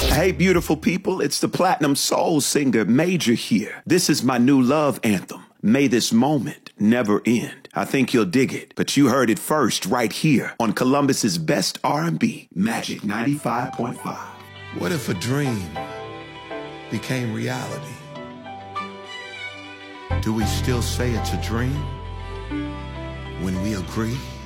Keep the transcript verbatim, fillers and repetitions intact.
Hey, beautiful people, it's the Platinum Soul singer Major here. This is my new love anthem. May this moment never end. I think you'll dig it, but you heard it first right here on Columbus's best R and B, Magic ninety-five point five. What if a dream became reality? Do we still say it's a dream when we agree?